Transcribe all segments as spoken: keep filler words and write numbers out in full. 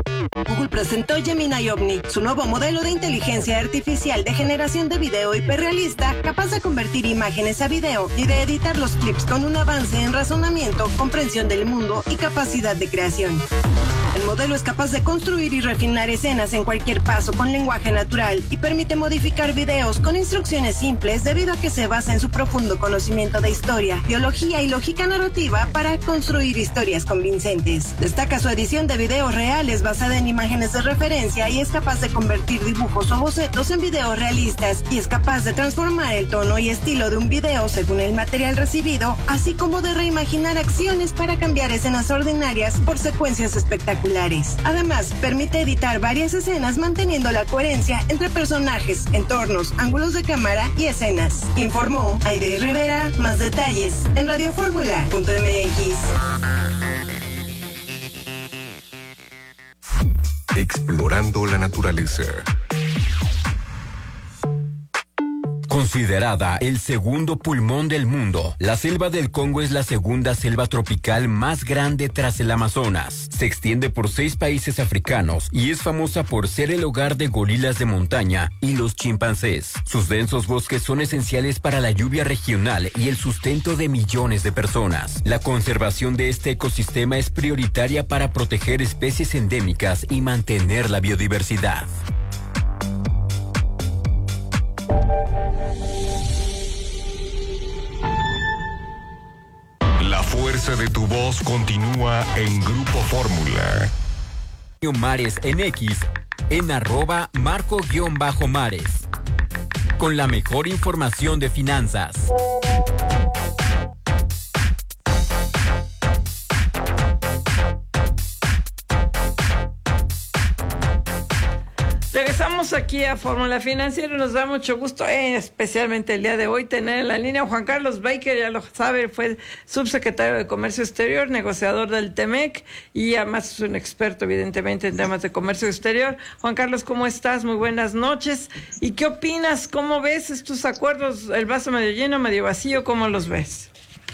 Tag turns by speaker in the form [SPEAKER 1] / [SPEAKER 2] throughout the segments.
[SPEAKER 1] Google presentó Gemini Omni, su nuevo modelo de inteligencia artificial de generación de video hiperrealista, capaz de convertir imágenes a video y de editar los clips con un avance en razonamiento, comprensión del mundo y capacidad de creación. El modelo es capaz de construir y refinar escenas en cualquier paso con lenguaje natural y permite modificar videos con instrucciones simples debido a que se basa en su profundo conocimiento de historia, biología y lógica narrativa para construir historias convincentes. Destaca su edición de videos reales basada en imágenes de referencia y es capaz de convertir dibujos o bocetos en videos realistas y es capaz de transformar el tono y estilo de un video según el material recibido, así como de reimaginar acciones para cambiar escenas ordinarias por secuencias espectaculares. Además, permite editar varias escenas manteniendo la coherencia entre personajes, entornos, ángulos de cámara y escenas. Informó Aide Rivera. Más detalles en radioformula punto m x.
[SPEAKER 2] Explorando la naturaleza.
[SPEAKER 3] Considerada el segundo pulmón del mundo, la selva del Congo es la segunda selva tropical más grande tras el Amazonas. Se extiende por seis países africanos y es famosa por ser el hogar de gorilas de montaña y los chimpancés. Sus densos bosques son esenciales para la lluvia regional y el sustento de millones de personas. La conservación de este ecosistema es prioritaria para proteger especies endémicas y mantener la biodiversidad.
[SPEAKER 2] La fuerza de tu voz continúa en Grupo Fórmula.
[SPEAKER 3] Mares en X, en arroba marco-mares. Con la mejor información de finanzas.
[SPEAKER 4] Regresamos aquí a Fórmula Financiera. Nos da mucho gusto, eh, especialmente el día de hoy, tener en la línea a Juan Carlos Baker. Ya lo sabe, fue subsecretario de Comercio Exterior, negociador del TEMEC y además es un experto, evidentemente, en temas de comercio exterior. Juan Carlos, ¿cómo estás? Muy buenas noches. ¿Y qué opinas? ¿Cómo ves estos acuerdos? ¿El vaso medio lleno, medio vacío? ¿Cómo los ves?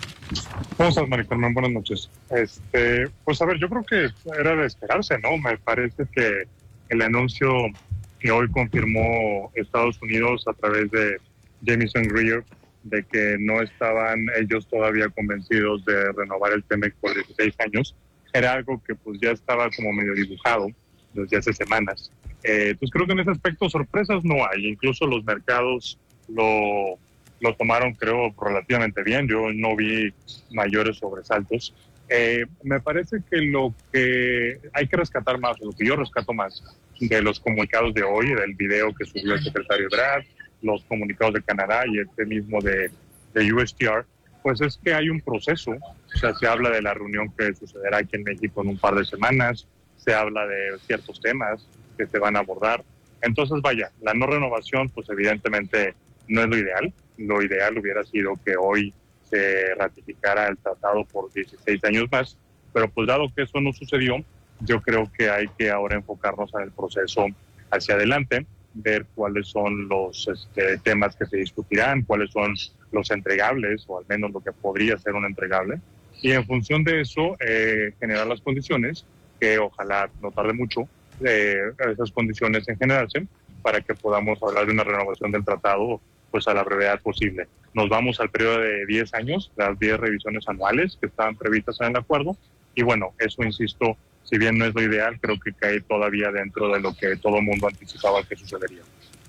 [SPEAKER 5] ¿Cómo estás, María Carmen? Buenas noches. Este, pues a ver, yo creo que era de esperarse, ¿no? Me parece que el anuncio que hoy confirmó Estados Unidos a través de Jamieson Greer de que no estaban ellos todavía convencidos de renovar el TEMEC por dieciséis años, era algo que pues ya estaba como medio dibujado desde hace semanas. Eh, pues creo que en ese aspecto sorpresas no hay, incluso los mercados lo, lo tomaron creo relativamente bien, yo no vi mayores sobresaltos. Eh, me parece que lo que hay que rescatar más, lo que yo rescato más de los comunicados de hoy, del video que subió el secretario Ebrard, los comunicados de Canadá y este mismo de, de U S T R, pues es que hay un proceso. O sea, se habla de la reunión que sucederá aquí en México en un par de semanas, se habla de ciertos temas que se van a abordar. Entonces, vaya, la no renovación, pues evidentemente no es lo ideal. Lo ideal hubiera sido que hoy se ratificara el tratado por dieciséis años más, pero pues dado que eso no sucedió, yo creo que hay que ahora enfocarnos en el proceso hacia adelante, ver cuáles son los este, temas que se discutirán, cuáles son los entregables, o al menos lo que podría ser un entregable, y en función de eso eh, generar las condiciones, que ojalá no tarde mucho, eh, esas condiciones en generarse, para que podamos hablar de una renovación del tratado pues a la brevedad posible. Nos vamos al periodo de diez años, las diez revisiones anuales que estaban previstas en el acuerdo, y bueno, eso insisto, si bien no es lo ideal, creo que cae todavía dentro de lo que todo el mundo anticipaba que sucedería.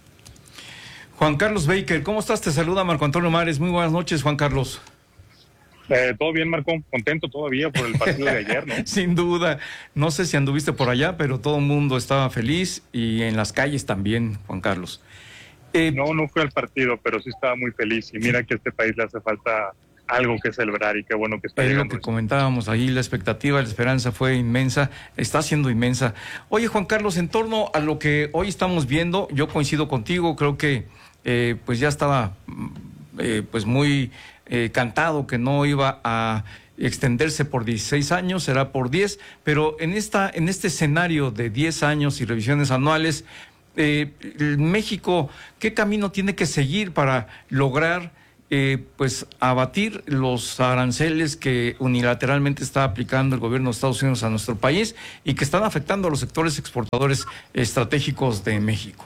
[SPEAKER 6] Juan Carlos Baker, ¿cómo estás? Te saluda Marco Antonio Mares. Muy buenas noches, Juan Carlos.
[SPEAKER 5] Eh, todo bien, Marco, contento todavía por el partido de ayer, ¿no?
[SPEAKER 6] Sin duda, no sé si anduviste por allá, pero todo el mundo estaba feliz y en las calles también, Juan Carlos.
[SPEAKER 5] Eh, no, no fui al partido, pero sí estaba muy feliz y mira que a este país le hace falta algo que celebrar y qué bueno que está
[SPEAKER 6] es
[SPEAKER 5] llegando.
[SPEAKER 6] Lo que comentábamos ahí, la expectativa, la esperanza fue inmensa, está siendo inmensa. Oye, Juan Carlos, en torno a lo que hoy estamos viendo, yo coincido contigo, creo que eh, pues ya estaba eh, pues muy eh, cantado que no iba a extenderse por dieciséis años, será por diez, pero en esta en este escenario de diez años y revisiones anuales, eh, México, ¿qué camino tiene que seguir para lograr eh, pues abatir los aranceles que unilateralmente está aplicando el gobierno de Estados Unidos a nuestro país y que están afectando a los sectores exportadores estratégicos de México?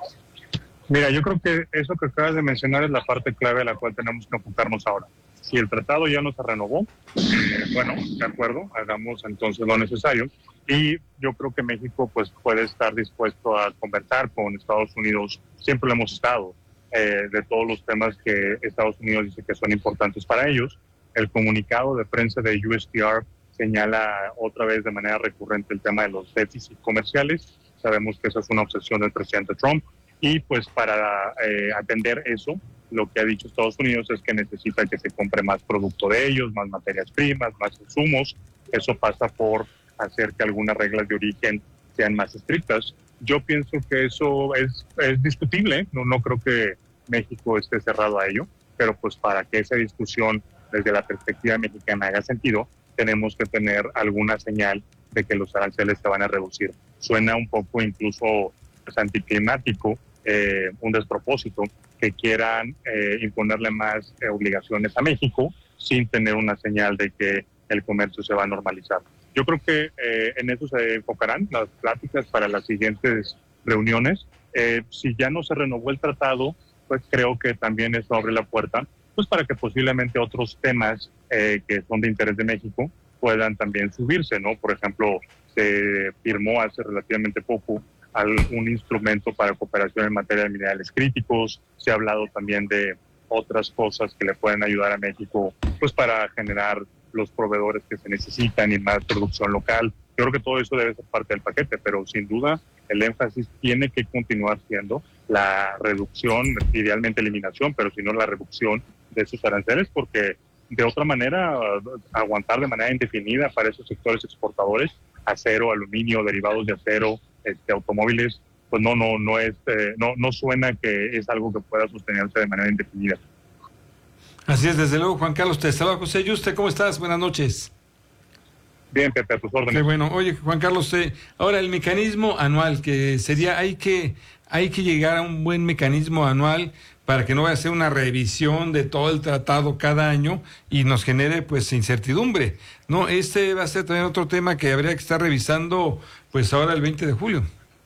[SPEAKER 5] Mira, yo creo que eso que acabas de mencionar es la parte clave a la cual tenemos que enfocarnos ahora. Si el tratado ya no se renovó, eh, bueno, de acuerdo, hagamos entonces lo necesario. Y yo creo que México pues puede estar dispuesto a conversar con Estados Unidos, siempre lo hemos estado, eh, de todos los temas que Estados Unidos dice que son importantes para ellos. El comunicado de prensa de U S T R señala otra vez de manera recurrente el tema de los déficits comerciales. Sabemos que esa es una obsesión del presidente Trump. Y pues para eh, atender eso, lo que ha dicho Estados Unidos es que necesita que se compre más producto de ellos, más materias primas, más insumos. Eso pasa por hacer que algunas reglas de origen sean más estrictas. Yo pienso que eso es, es discutible, no, no creo que México esté cerrado a ello, pero pues para que esa discusión desde la perspectiva mexicana haga sentido, tenemos que tener alguna señal de que los aranceles se van a reducir. Suena un poco incluso pues, anticlimático, eh, un despropósito, que quieran eh, imponerle más eh, obligaciones a México sin tener una señal de que el comercio se va a normalizar. Yo creo que eh, en eso se enfocarán las pláticas para las siguientes reuniones. Eh, si ya no se renovó el tratado, pues creo que también eso abre la puerta pues para que posiblemente otros temas eh, que son de interés de México puedan también subirse, ¿no? Por ejemplo, se firmó hace relativamente poco un instrumento para cooperación en materia de minerales críticos. Se ha hablado también de otras cosas que le pueden ayudar a México pues para generar los proveedores que se necesitan y más producción local. Yo creo que todo eso debe ser parte del paquete, pero sin duda el énfasis tiene que continuar siendo la reducción, idealmente eliminación, pero si no la reducción de esos aranceles, porque de otra manera aguantar de manera indefinida para esos sectores exportadores, acero, aluminio, derivados de acero, este, automóviles, pues no, no, no es, eh, no, no suena que es algo que pueda sostenerse de manera indefinida.
[SPEAKER 7] Así es, desde luego, Juan Carlos. Te saluda José Yuste. ¿Cómo estás? Buenas noches.
[SPEAKER 5] Bien, Pepe, a tus órdenes.
[SPEAKER 7] Qué bueno. Oye, Juan Carlos, eh, ahora el mecanismo anual, que sería, hay que, hay que llegar a un buen mecanismo anual para que no vaya a ser una revisión de todo el tratado cada año y nos genere pues incertidumbre. No, este va a ser también otro tema que habría que estar revisando pues ahora el veinte de julio.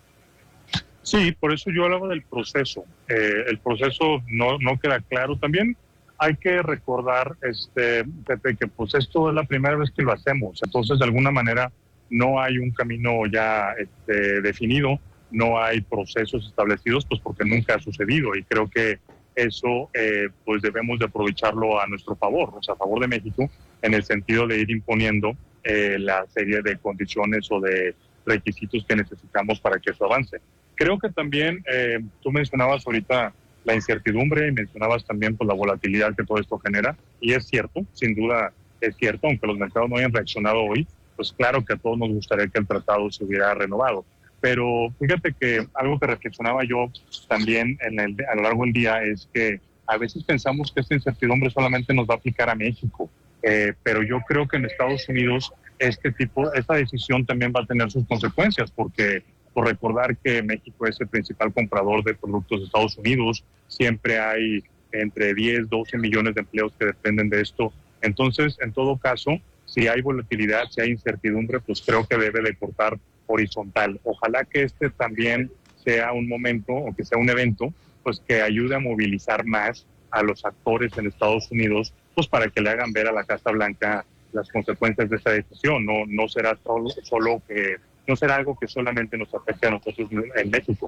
[SPEAKER 5] Sí, por eso yo hablaba del proceso. Eh, el proceso no, no queda claro. También hay que recordar, este, Pepe, que pues esto es la primera vez que lo hacemos. Entonces, de alguna manera, no hay un camino ya este, definido, no hay procesos establecidos, pues porque nunca ha sucedido. Y creo que eso, eh, pues debemos de aprovecharlo a nuestro favor, o sea, a favor de México, en el sentido de ir imponiendo eh, la serie de condiciones o de requisitos que necesitamos para que eso avance. Creo que también, eh, tú mencionabas ahorita la incertidumbre y mencionabas también pues, la volatilidad que todo esto genera, y es cierto, sin duda es cierto, aunque los mercados no hayan reaccionado hoy, pues claro que a todos nos gustaría que el tratado se hubiera renovado. Pero fíjate que algo que reflexionaba yo también en el, a lo largo del día es que a veces pensamos que esta incertidumbre solamente nos va a aplicar a México, eh, pero yo creo que en Estados Unidos este tipo, esta decisión también va a tener sus consecuencias, porque por recordar que México es el principal comprador de productos de Estados Unidos, siempre hay entre diez, doce millones de empleos que dependen de esto. Entonces, en todo caso, si hay volatilidad, si hay incertidumbre, pues creo que debe de cortar horizontal. Ojalá que este también sea un momento o que sea un evento pues que ayude a movilizar más a los actores en Estados Unidos pues para que le hagan ver a la Casa Blanca las consecuencias de esta decisión. No, no será solo, solo que no será algo que solamente nos afecte a nosotros en México.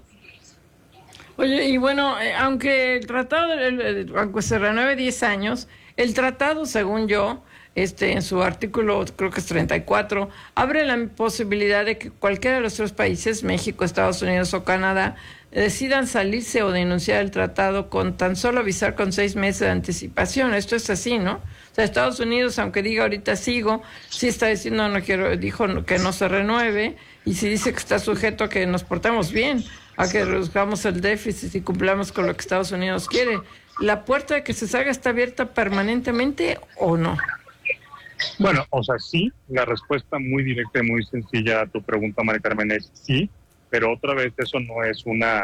[SPEAKER 4] Oye, y bueno, eh, aunque el tratado, el, el, aunque se renueve diez años, el tratado, según yo, este, en su artículo, creo que es treinta y cuatro, abre la posibilidad de que cualquiera de los tres países, México, Estados Unidos o Canadá, decidan salirse o denunciar el tratado con tan solo avisar con seis meses de anticipación. Esto es así, ¿no? O sea, Estados Unidos, aunque diga ahorita sigo, sí está diciendo, no quiero, dijo que no se renueve, y sí dice que está sujeto a que nos portemos bien, a que reduzcamos el déficit y cumplamos con lo que Estados Unidos quiere. ¿La puerta de que se salga está abierta permanentemente o no?
[SPEAKER 5] Bueno, o sea, sí, la respuesta muy directa y muy sencilla a tu pregunta, María Carmen, es sí, pero otra vez eso no es una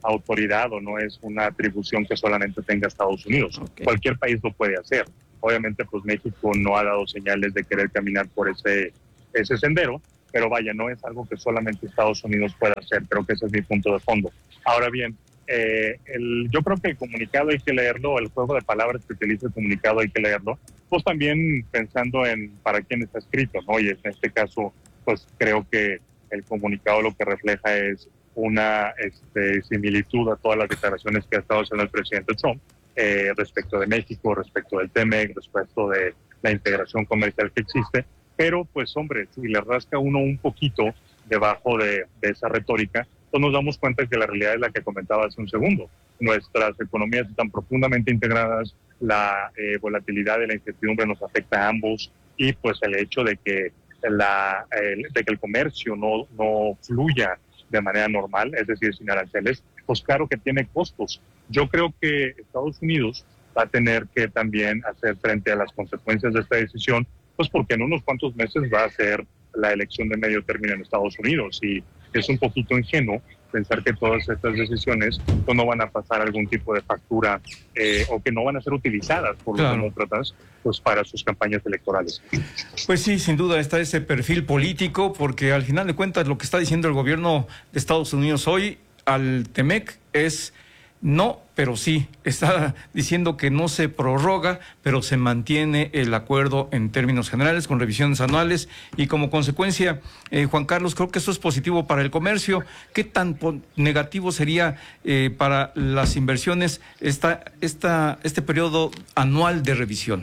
[SPEAKER 5] autoridad o no es una atribución que solamente tenga Estados Unidos. Okay. Cualquier país lo puede hacer. Obviamente, pues México no ha dado señales de querer caminar por ese, ese sendero, pero vaya, no es algo que solamente Estados Unidos pueda hacer. Creo que ese es mi punto de fondo. Ahora bien, eh, el, yo creo que el comunicado hay que leerlo, el juego de palabras que utiliza el comunicado hay que leerlo, pues también pensando en para quién está escrito, ¿no? Y en este caso, pues creo que el comunicado lo que refleja es una este, similitud a todas las declaraciones que ha estado haciendo el presidente Trump eh, respecto de México, respecto del T M E C, respecto de la integración comercial que existe, pero pues hombre, si le rasca uno un poquito debajo de, de esa retórica, pues nos damos cuenta que la realidad es la que comentaba hace un segundo. Nuestras economías están profundamente integradas, la eh, volatilidad y la incertidumbre nos afecta a ambos, y pues el hecho de que, la, el, de que el comercio no, no fluya de manera normal, es decir, sin aranceles, pues claro que tiene costos. Yo creo que Estados Unidos va a tener que también hacer frente a las consecuencias de esta decisión, pues porque en unos cuantos meses va a ser la elección de medio término en Estados Unidos, y es un poquito ingenuo pensar que todas estas decisiones pues, no van a pasar algún tipo de factura eh, o que no van a ser utilizadas por claro. los demócratas pues, para sus campañas electorales.
[SPEAKER 6] Pues sí, sin duda está ese perfil político, porque al final de cuentas lo que está diciendo el gobierno de Estados Unidos hoy al T M E C es no, pero sí. Está diciendo que no se prorroga, pero se mantiene el acuerdo en términos generales con revisiones anuales, y como consecuencia, eh, Juan Carlos, creo que eso es positivo para el comercio. ¿Qué tan negativo sería eh, para las inversiones esta, esta, este periodo anual de revisión?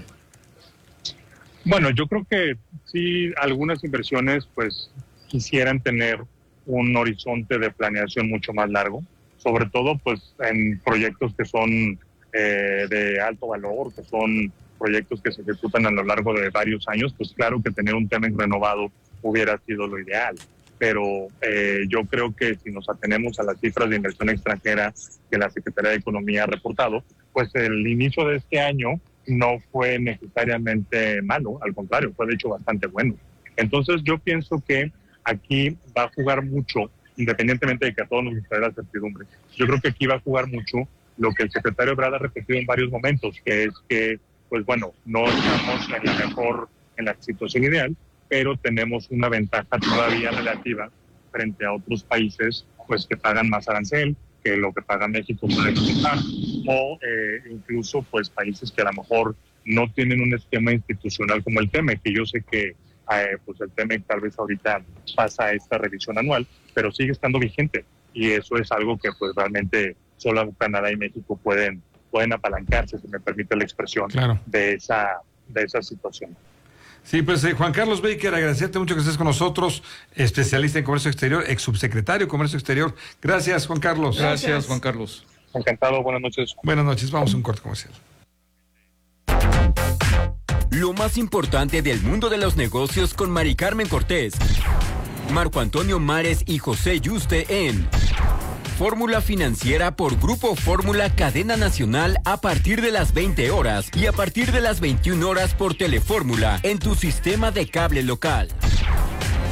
[SPEAKER 5] Bueno, yo creo que sí, algunas inversiones pues quisieran tener un horizonte de planeación mucho más largo, sobre todo pues en proyectos que son eh, de alto valor, que son proyectos que se ejecutan a lo largo de varios años, pues claro que tener un T M E C renovado hubiera sido lo ideal. Pero eh, yo creo que si nos atenemos a las cifras de inversión extranjera que la Secretaría de Economía ha reportado, pues el inicio de este año no fue necesariamente malo, al contrario, fue de hecho bastante bueno. Entonces yo pienso que aquí va a jugar mucho, independientemente de que a todos nos gustaría la certidumbre. Yo creo que aquí va a jugar mucho lo que el secretario Ebrard ha repetido en varios momentos, que es que, pues bueno, no estamos en la mejor, en la situación ideal, pero tenemos una ventaja todavía relativa frente a otros países, pues que pagan más arancel que lo que paga México para exportar, o eh, incluso pues países que a lo mejor no tienen un esquema institucional como el T M E C, que yo sé que Eh, pues el T M E C tal vez ahorita pasa esta revisión anual, pero sigue estando vigente, y eso es algo que pues realmente solo Canadá y México pueden pueden apalancarse, si me permite la expresión, claro. de esa de esa situación.
[SPEAKER 7] Sí, pues eh, Juan Carlos Baker, agradecerte mucho que estés con nosotros, especialista en comercio exterior, ex subsecretario de comercio exterior. Gracias, Juan Carlos.
[SPEAKER 6] Gracias, Gracias Juan Carlos.
[SPEAKER 5] Encantado, buenas noches.
[SPEAKER 7] Buenas noches, vamos a un corte comercial.
[SPEAKER 3] Lo más importante del mundo de los negocios con Mari Carmen Cortés, Marco Antonio Mares y José Yuste en Fórmula Financiera por Grupo Fórmula Cadena Nacional a partir de las veinte horas y a partir de las veintiuna horas por Telefórmula en tu sistema de cable local.